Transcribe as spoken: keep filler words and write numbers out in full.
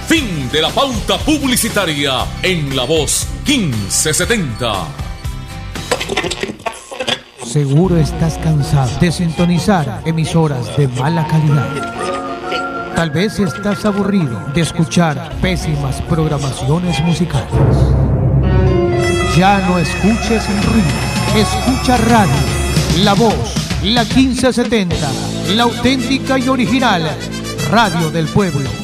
Fin de la pauta publicitaria en La Voz quince setenta. Seguro estás cansado de sintonizar emisoras de mala calidad. Tal vez estás aburrido de escuchar pésimas programaciones musicales. Ya no escuches ruido, escucha radio. La Voz, la quince setenta, la auténtica y original radio del pueblo.